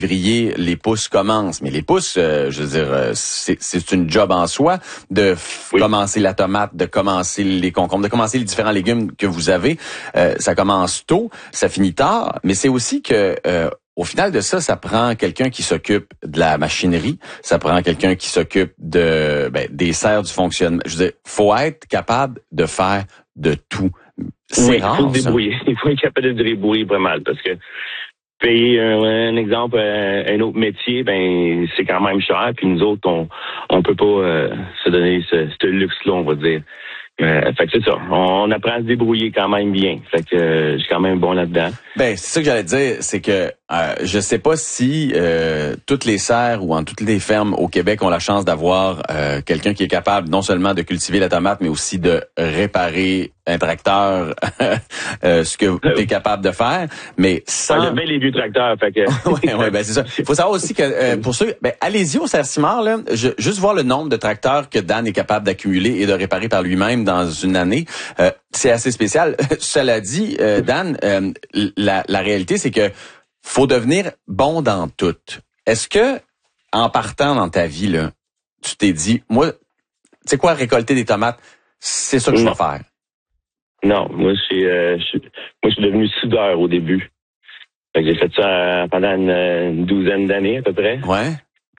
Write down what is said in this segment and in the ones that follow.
février, les pousses commencent. Mais les pousses, je veux dire, c'est une job en soi de commencer la tomate, de commencer les concombres, de commencer les différents légumes que vous avez. Ça commence tôt, ça finit tard, mais c'est aussi que au final de ça prend quelqu'un qui s'occupe de la machinerie, ça prend quelqu'un qui s'occupe des serres du fonctionnement. Je veux dire, faut être capable de faire de tout. C'est rare, il faut se débrouiller. Il faut être capable de se débrouiller pas mal parce que payer un exemple, un autre métier, ben c'est quand même cher. Puis nous autres, on peut pas se donner ce luxe-là, on va dire. Fait que c'est ça. On apprend à se débrouiller quand même bien. Fait que je suis quand même bon là-dedans. Ben, c'est ça que j'allais dire, c'est que je sais pas si toutes les serres ou en toutes les fermes au Québec ont la chance d'avoir quelqu'un qui est capable non seulement de cultiver la tomate, mais aussi de réparer un tracteur, ce que tu es capable de faire. Mais sans... J'aime bien les vieux tracteurs, fait que... ouais, ben c'est ça. Il faut savoir aussi que pour ceux, allez-y au Serre-Simard, là, juste voir le nombre de tracteurs que Dan est capable d'accumuler et de réparer par lui-même dans une année. C'est assez spécial. Cela dit, Dan, la réalité, c'est que faut devenir bon dans tout. Est-ce que, en partant dans ta vie, là, tu t'es dit, moi, tu sais quoi, récolter des tomates, c'est ça que je vais faire? Non, moi, je suis devenu soudeur au début. Fait que j'ai fait ça pendant une douzaine d'années, à peu près. Ouais.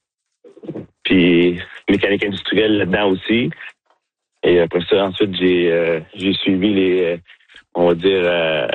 Puis, mécanique industrielle là-dedans aussi. Et après ça, ensuite, j'ai suivi on va dire,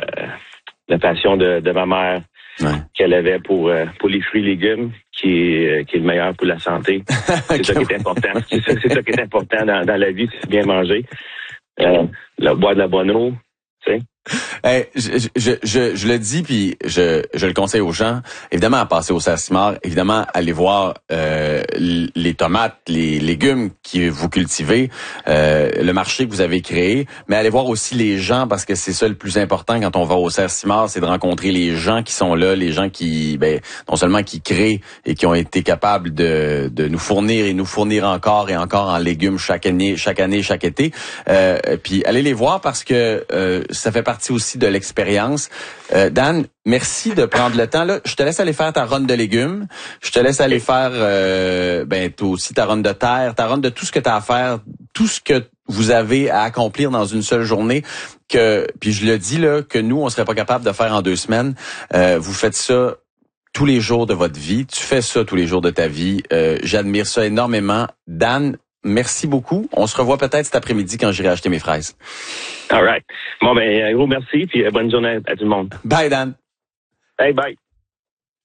la passion de ma mère. Ouais. Qu'elle avait pour les fruits et légumes, qui est le meilleur pour la santé. C'est ça qui est important. C'est ça qui est important dans la vie, c'est bien manger. Boire de la bonne eau, tu sais. Hey, je le dis puis je le conseille aux gens, évidemment à passer au Serre-Simard, évidemment aller voir les tomates, les légumes que vous cultivez, le marché que vous avez créé, mais aller voir aussi les gens parce que c'est ça le plus important quand on va au Serre-Simard, c'est de rencontrer les gens qui sont là, les gens qui non seulement qui créent et qui ont été capables de nous fournir et nous fournir encore et encore en légumes chaque année, chaque été. Puis aller les voir parce que ça fait partie aussi de l'expérience. Dan, merci de prendre le temps. Là, je te laisse aller faire ta ronde de légumes. Je te laisse aller faire toi aussi ta ronde de terre, ta ronde de tout ce que tu as à faire, tout ce que vous avez à accomplir dans une seule journée. Puis je le dis là, que nous, on serait pas capable de faire en 2 semaines. Vous faites ça tous les jours de votre vie. Tu fais ça tous les jours de ta vie. J'admire ça énormément. Dan, merci beaucoup. On se revoit peut-être cet après-midi quand j'irai acheter mes fraises. All right. Bon, gros merci, puis bonne journée à tout le monde. Bye, Dan. Hey, bye.